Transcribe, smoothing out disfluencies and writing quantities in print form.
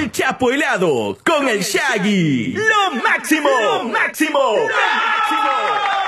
El Chapo helado con el Shaggy. ¡Lo máximo! ¡Lo máximo! ¡Lo máximo!